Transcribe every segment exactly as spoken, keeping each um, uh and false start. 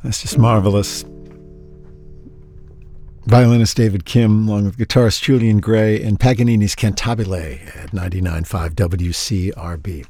That's just marvelous. Violinist David Kim, along with guitarist Julian Gray, and Paganini's Cantabile at ninety-nine point five W C R B.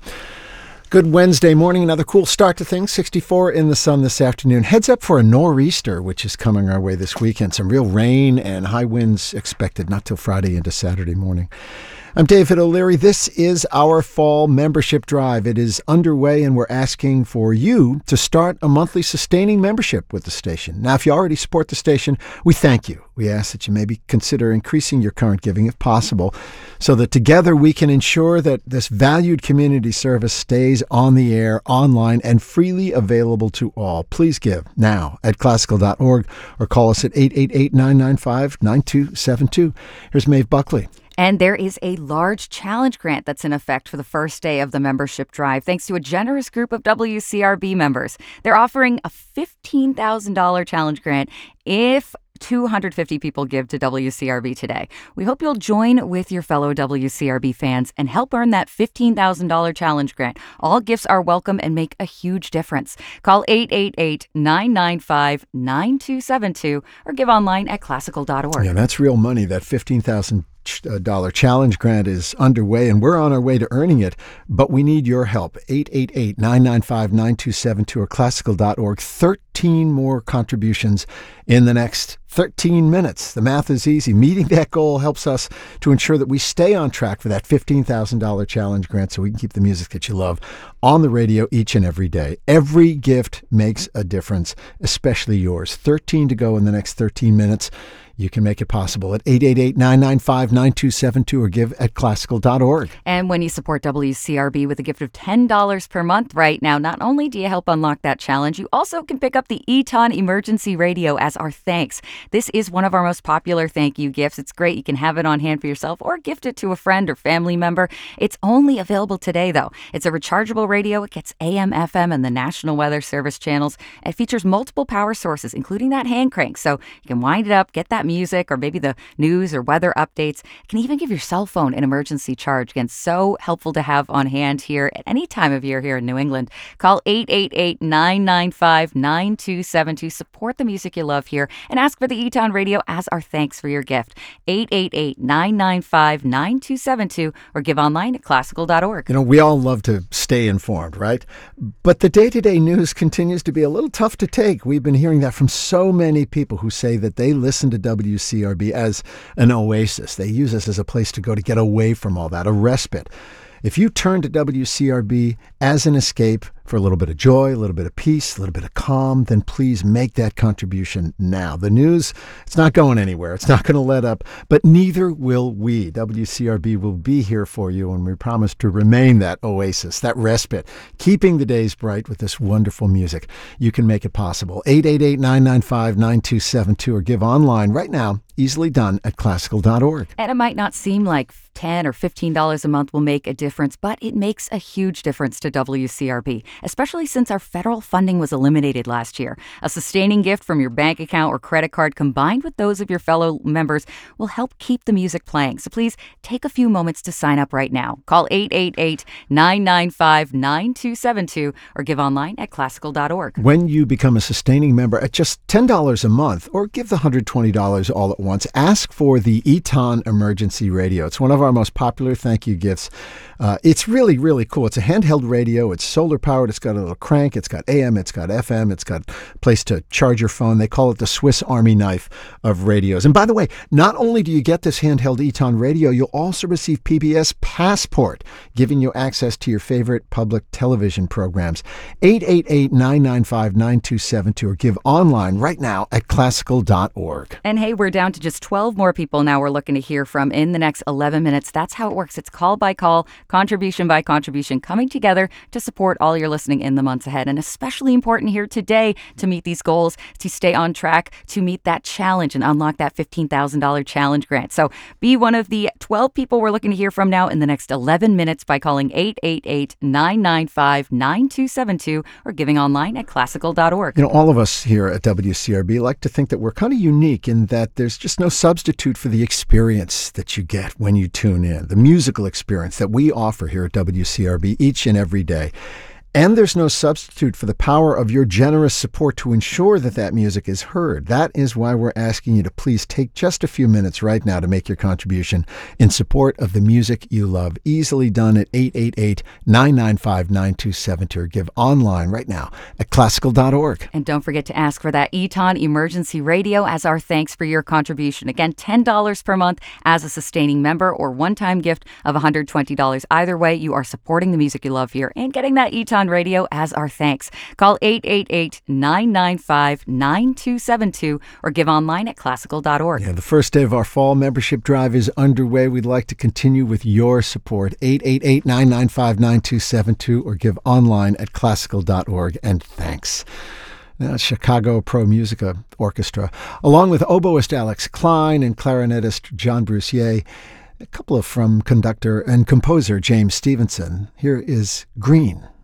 Good Wednesday morning. Another cool start to things. sixty-four in the sun this afternoon. Heads up for a nor'easter, which is coming our way this weekend. Some real rain and high winds expected, not till Friday into Saturday morning. I'm David O'Leary. This is our fall membership drive. It is underway, and we're asking for you to start a monthly sustaining membership with the station. Now, if you already support the station, we thank you. We ask that you maybe consider increasing your current giving if possible, so that together we can ensure that this valued community service stays on the air, online, and freely available to all. Please give now at classical dot org or call us at eight eight eight, nine nine five, nine two seven two. Here's Maeve Buckley. And there is a large challenge grant that's in effect for the first day of the membership drive, thanks to a generous group of W C R B members. They're offering a fifteen thousand dollars challenge grant if two hundred fifty people give to W C R B today. We hope you'll join with your fellow W C R B fans and help earn that fifteen thousand dollars challenge grant. All gifts are welcome and make a huge difference. Call eight eight eight, nine nine five, nine two seven two or give online at classical dot org. Yeah, that's real money. That fifteen thousand dollars challenge grant is underway, and we're on our way to earning it, but we need your help. eight eight eight, nine nine five, nine two seven two or classical dot org. thirteen more contributions in the next thirteen minutes. The math is easy. Meeting that goal helps us to ensure that we stay on track for that fifteen thousand dollars challenge grant so we can keep the music that you love on the radio each and every day. Every gift makes a difference, especially yours. thirteen to go in the next thirteen minutes. You can make it possible at eight eight eight, nine nine five, nine two seven two or give at classical dot org. And when you support W C R B with a gift of ten dollars per month right now, not only do you help unlock that challenge, you also can pick up the Eton Emergency Radio as our thanks. This is one of our most popular thank you gifts. It's great. You can have it on hand for yourself or gift it to a friend or family member. It's only available today, though. It's a rechargeable radio. It gets A M, F M, and the National Weather Service channels. It features multiple power sources, including that hand crank, so you can wind it up, get that music or maybe the news or weather updates. It can even give your cell phone an emergency charge. Again, so helpful to have on hand here at any time of year here in New England. Call eight eight eight, nine nine five, nine two seven two. Support the music you love here and ask for the Eton Radio as our thanks for your gift. eight eight eight, nine nine five, nine two seven two or give online at classical dot org. You know, we all love to stay informed, right? But the day-to-day news continues to be a little tough to take. We've been hearing that from so many people who say that they listen to W C R B as an oasis. They use us as a place to go to get away from all that, a respite. If you turn to W C R B as an escape for a little bit of joy, a little bit of peace, a little bit of calm, then please make that contribution now. The news, it's not going anywhere. It's not going to let up, but neither will we. W C R B will be here for you, and we promise to remain that oasis, that respite, keeping the days bright with this wonderful music. You can make it possible. eight eight eight, nine nine five, nine two seven two or give online right now. Easily done at classical dot org. And it might not seem like ten or fifteen dollars a month will make a difference, but it makes a huge difference to W C R B, especially since our federal funding was eliminated last year. A sustaining gift from your bank account or credit card combined with those of your fellow members will help keep the music playing. So please take a few moments to sign up right now. Call eight eight eight, nine nine five, nine two seven two or give online at classical dot org. When you become a sustaining member at just ten dollars a month or give the one hundred twenty dollars all at once, ask for the Eton Emergency Radio. It's one of our most popular thank you gifts. Uh, it's really, really cool. It's a handheld radio. It's solar powered. It's got a little crank. It's got A M. It's got F M. It's got a place to charge your phone. They call it the Swiss Army knife of radios. And by the way, not only do you get this handheld Eton radio, you'll also receive P B S Passport, giving you access to your favorite public television programs. eight eight eight, nine nine five, nine two seven two or give online right now at classical dot org. And hey, we're down to just twelve more people now we're looking to hear from in the next eleven minutes. That's how it works. It's call by call, contribution by contribution, coming together to support all your listening in the months ahead. And especially important here today to meet these goals, to stay on track, to meet that challenge and unlock that fifteen thousand dollars challenge grant. So be one of the twelve people we're looking to hear from now in the next eleven minutes by calling eight eight eight, nine nine five, nine two seven two or giving online at classical dot org. You know, all of us here at W C R B like to think that we're kind of unique in that there's just no substitute for the experience that you get when you tune in, the musical experience that we offer here at W C R B each and every day. And there's no substitute for the power of your generous support to ensure that that music is heard. That is why we're asking you to please take just a few minutes right now to make your contribution in support of the music you love. Easily done at eight eight eight, nine nine five, nine two seven two or give online right now at classical dot org. And don't forget to ask for that Eton Emergency Radio as our thanks for your contribution. Again, ten dollars per month as a sustaining member or one-time gift of one hundred twenty dollars. Either way, you are supporting the music you love here and getting that Eton Radio as our thanks. Call eight eight eight, nine nine five, nine two seven two or give online at classical dot org. Yeah, the first day of our fall membership drive is underway. We'd like to continue with your support. eight eight eight, nine nine five, nine two seven two or give online at classical dot org. And thanks. Now, Chicago Pro Musica Orchestra, along with oboist Alex Klein and clarinetist John Brussier, a couple of from conductor and composer James Stevenson. Here is Green.